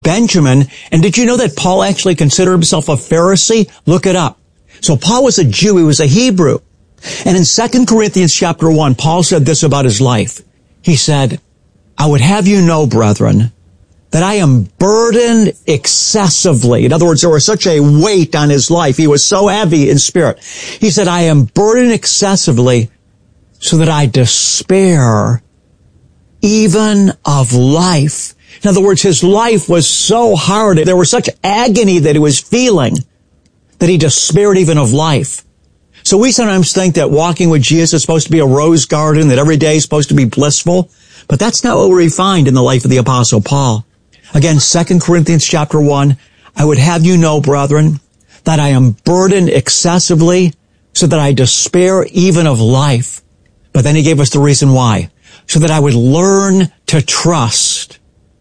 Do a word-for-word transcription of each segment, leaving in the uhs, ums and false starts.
Benjamin. And did you know that Paul actually considered himself a Pharisee? Look it up. So Paul was a Jew. He was a Hebrew. And in Second Corinthians chapter one, Paul said this about his life. He said, I would have you know, brethren, that I am burdened excessively. In other words, there was such a weight on his life. He was so heavy in spirit. He said, I am burdened excessively so that I despair even of life. In other words, his life was so hard. There was such agony that he was feeling that he despaired even of life. So we sometimes think that walking with Jesus is supposed to be a rose garden, that every day is supposed to be blissful. But that's not what we find in the life of the Apostle Paul. Again, Second Corinthians chapter one, I would have you know, brethren, that I am burdened excessively so that I despair even of life. But then he gave us the reason why. So that I would learn to trust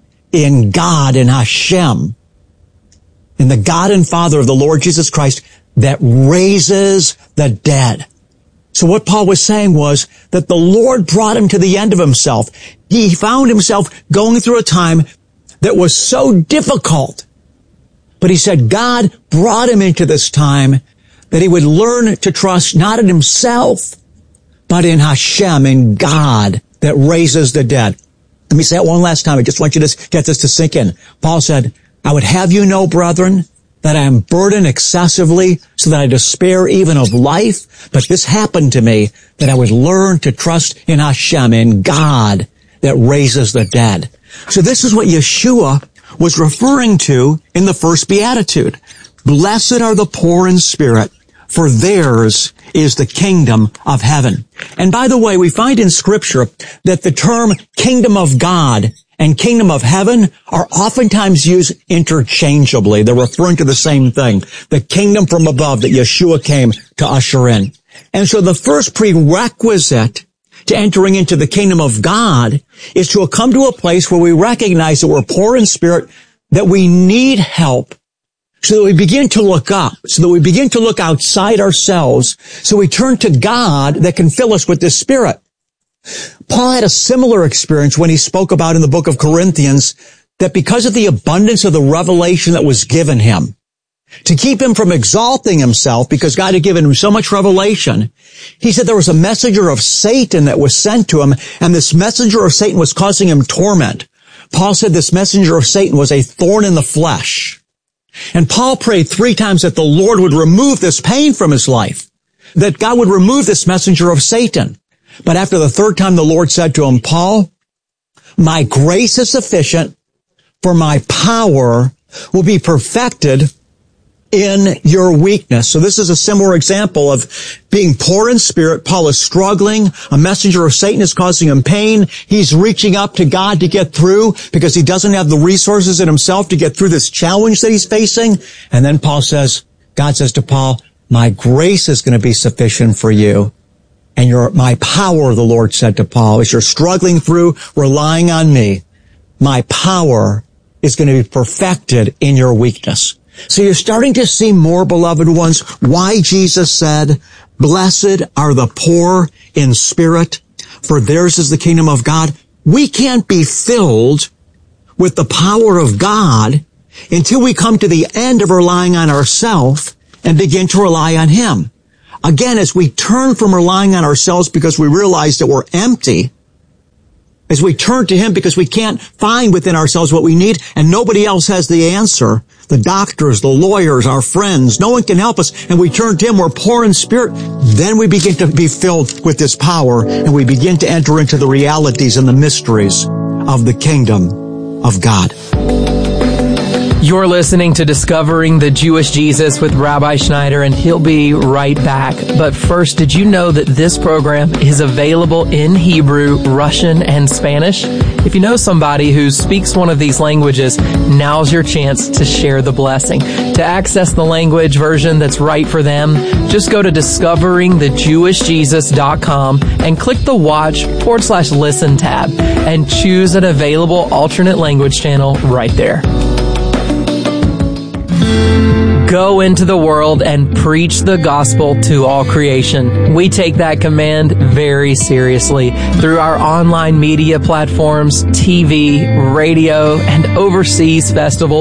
in God, in Hashem, in the God and Father of the Lord Jesus Christ that raises the dead. So what Paul was saying was that the Lord brought him to the end of himself. He found himself going through a time that was so difficult. But he said God brought him into this time that he would learn to trust not in himself, but in Hashem, in God that raises the dead. Let me say it one last time. I just want you to get this to sink in. Paul said, I would have you know, brethren, that I am burdened excessively so that I despair even of life. But this happened to me, that I would learn to trust in Hashem, in God that raises the dead. So this is what Yeshua was referring to in the first beatitude. Blessed are the poor in spirit, for theirs is the kingdom of heaven. And by the way, we find in Scripture that the term kingdom of God and kingdom of heaven are oftentimes used interchangeably. They're referring to the same thing, the kingdom from above that Yeshua came to usher in. And so the first prerequisite to entering into the kingdom of God is to come to a place where we recognize that we're poor in spirit, that we need help, so that we begin to look up, so that we begin to look outside ourselves, so we turn to God that can fill us with this Spirit. Paul had a similar experience when he spoke about in the book of Corinthians that because of the abundance of the revelation that was given him, to keep him from exalting himself, because God had given him so much revelation, he said there was a messenger of Satan that was sent to him, and this messenger of Satan was causing him torment. Paul said this messenger of Satan was a thorn in the flesh. And Paul prayed three times that the Lord would remove this pain from his life, that God would remove this messenger of Satan. But after the third time, the Lord said to him, Paul, my grace is sufficient, for my power will be perfected in your weakness. So this is a similar example of being poor in spirit. Paul is struggling. A messenger of Satan is causing him pain. He's reaching up to God to get through because he doesn't have the resources in himself to get through this challenge that he's facing. And then Paul says, God says to Paul, my grace is going to be sufficient for you. And your, my power, the Lord said to Paul, as you're struggling through, relying on me, my power is going to be perfected in your weakness. So you're starting to see more, beloved ones, why Jesus said, blessed are the poor in spirit, for theirs is the kingdom of God. We can't be filled with the power of God until we come to the end of relying on ourselves and begin to rely on Him. Again, as we turn from relying on ourselves because we realize that we're empty, as we turn to Him because we can't find within ourselves what we need and nobody else has the answer, the doctors, the lawyers, our friends, no one can help us, and we turn to Him, we're poor in spirit, then we begin to be filled with this power and we begin to enter into the realities and the mysteries of the kingdom of God. You're listening to Discovering the Jewish Jesus with Rabbi Schneider, and he'll be right back. But first, did you know that this program is available in Hebrew, Russian, and Spanish? If you know somebody who speaks one of these languages, now's your chance to share the blessing. To access the language version that's right for them, just go to discovering the jewish jesus dot com and click the watch forward slash listen tab and choose an available alternate language channel right there. Go into the world and preach the gospel to all creation. We take that command very seriously through our online media platforms, T V, radio, and overseas festivals.